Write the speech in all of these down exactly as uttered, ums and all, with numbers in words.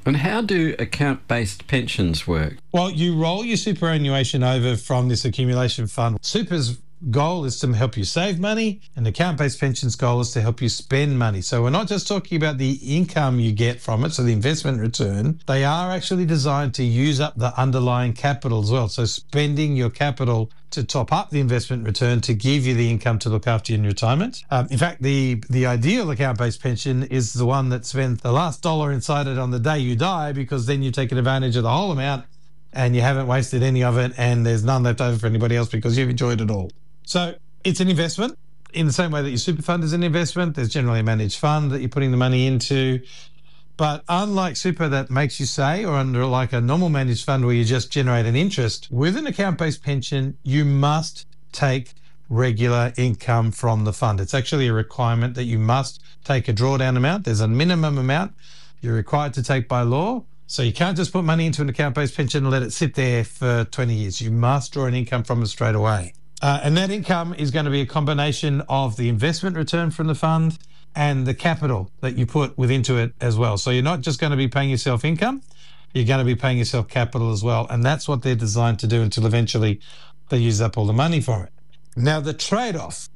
And how do account-based pensions work? Well, you roll your superannuation over from this accumulation fund. Super's goal is to help you save money, and the account-based pensions goal is to help you spend money. So we're not just talking about the income you get from it, so the investment return. They are actually designed to use up the underlying capital as well. So spending your capital to top up the investment return to give you the income to look after you in retirement. Um, in fact, the, the ideal account-based pension is the one that spends the last dollar inside it on the day you die, because then you've taken advantage of the whole amount and you haven't wasted any of it, and there's none left over for anybody else because you've enjoyed it all. So it's an investment in the same way that your super fund is an investment. There's generally a managed fund that you're putting the money into. But unlike super that makes you say, or under like a normal managed fund where you just generate an interest, with an account-based pension, you must take regular income from the fund. It's actually a requirement that you must take a drawdown amount. There's a minimum amount you're required to take by law. So you can't just put money into an account-based pension and let it sit there for twenty years. You must draw an income from it straight away. Uh, and that income is going to be a combination of the investment return from the fund and the capital that you put within to it as well. So you're not just going to be paying yourself income, you're going to be paying yourself capital as well. And that's what they're designed to do until eventually they use up all the money for it. Now, the trade-off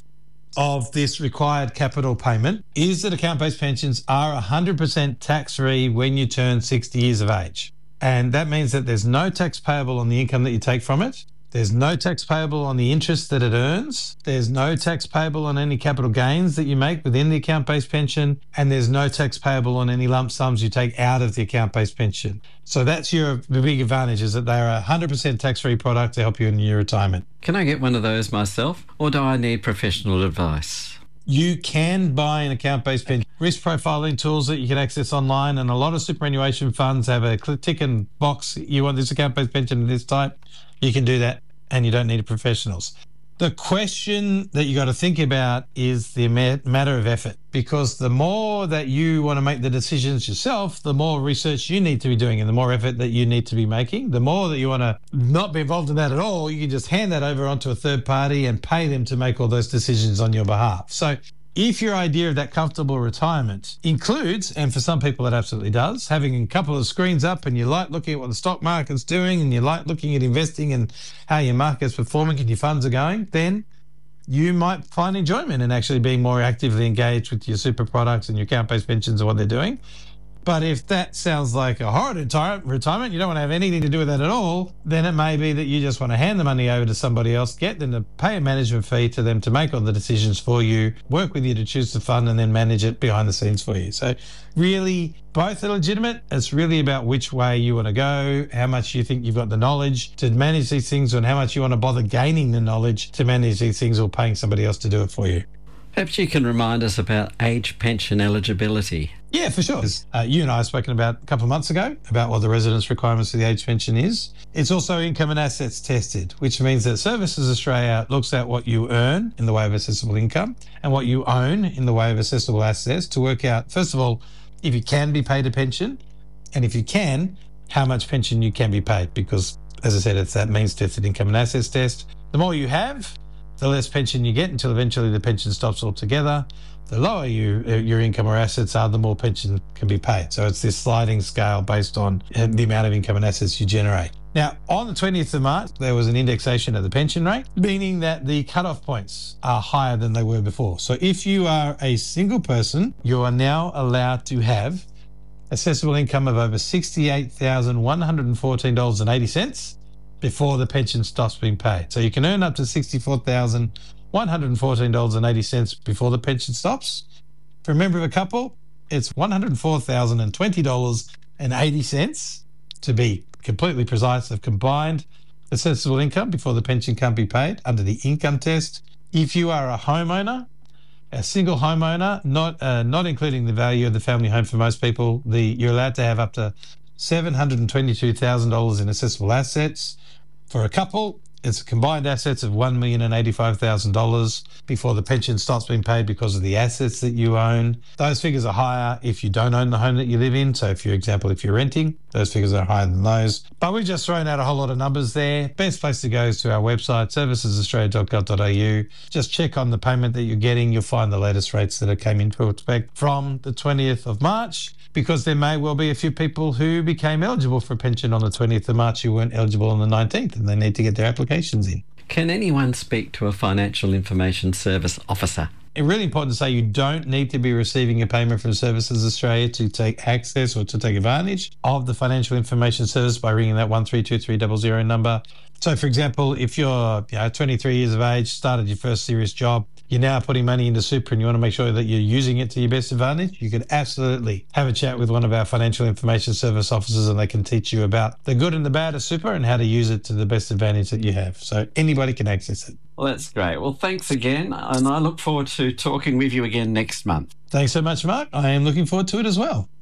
of this required capital payment is that account-based pensions are one hundred percent tax-free when you turn sixty years of age. And that means that there's no tax payable on the income that you take from it. There's no tax payable on the interest that it earns. There's no tax payable on any capital gains that you make within the account-based pension. And there's no tax payable on any lump sums you take out of the account-based pension. So that's your the big advantage, is that they're a one hundred percent tax-free product to help you in your retirement. Can I get one of those myself, or do I need professional advice? You can buy an account-based pension. Risk profiling tools that you can access online, and a lot of superannuation funds have a tick and box. You want this account-based pension of this type? You can do that, and you don't need professionals. The question that you got to think about is the matter of effort, because the more that you want to make the decisions yourself, the more research you need to be doing and the more effort that you need to be making. The more that you want to not be involved in that at all, you can just hand that over onto a third party and pay them to make all those decisions on your behalf. So if your idea of that comfortable retirement includes, and for some people it absolutely does, having a couple of screens up and you like looking at what the stock market's doing and you like looking at investing and how your market's performing and your funds are going, then you might find enjoyment in actually being more actively engaged with your super products and your account-based pensions and what they're doing. But if that sounds like a horrid retirement, you don't want to have anything to do with that at all, then it may be that you just want to hand the money over to somebody else, get them to pay a management fee to them to make all the decisions for you, work with you to choose the fund, and then manage it behind the scenes for you. So really, both are legitimate. It's really about which way you want to go, how much you think you've got the knowledge to manage these things, and how much you want to bother gaining the knowledge to manage these things or paying somebody else to do it for you. Perhaps you can remind us about age pension eligibility. Yeah, for sure. Uh, you and I have spoken about a couple of months ago about what the residence requirements of the age pension is. It's also income and assets tested, which means that Services Australia looks at what you earn in the way of assessable income and what you own in the way of assessable assets to work out, first of all, if you can be paid a pension, and if you can, how much pension you can be paid. Because, as I said, it's that means tested income and assets test. The more you have, the less pension you get until eventually the pension stops altogether. The lower you, your income or assets are, the more pension can be paid. So it's this sliding scale based on the amount of income and assets you generate. Now, on the twentieth of March, there was an indexation of the pension rate, meaning that the cutoff points are higher than they were before. So if you are a single person, you are now allowed to have assessable income of over sixty-eight thousand one hundred fourteen dollars and eighty cents before the pension stops being paid. So you can earn up to sixty-four thousand one hundred fourteen dollars and eighty cents before the pension stops. For a member of a couple, it's one hundred four thousand twenty dollars and eighty cents to be completely precise of combined assessable income before the pension can be paid under the income test. If you are a homeowner, a single homeowner, not uh, not including the value of the family home for most people, the you're allowed to have up to seven hundred twenty-two thousand dollars in assessable assets. For a couple, It's combined assets of one million eighty-five thousand dollars before the pension starts being paid because of the assets that you own. Those figures are higher if you don't own the home that you live in. So, for example, if you're renting, those figures are higher than those. But we've just thrown out a whole lot of numbers there. Best place to go is to our website, services australia dot gov dot a u. Just check on the payment that you're getting. You'll find the latest rates that came into effect from the twentieth of March, because there may well be a few people who became eligible for a pension on the twentieth of March who weren't eligible on the nineteenth, and they need to get their applications in. Can anyone speak to a financial information service officer? It's really important to say you don't need to be receiving a payment from Services Australia to take access or to take advantage of the financial information service by ringing that one three two three zero zero number. So, for example, if you're you know, twenty-three years of age, started your first serious job, you're now putting money into super and you want to make sure that you're using it to your best advantage, you could absolutely have a chat with one of our financial information service officers and they can teach you about the good and the bad of super and how to use it to the best advantage that you have. So anybody can access it. Well, that's great. Well, thanks again. And I look forward to talking with you again next month. Thanks so much, Mark. I am looking forward to it as well.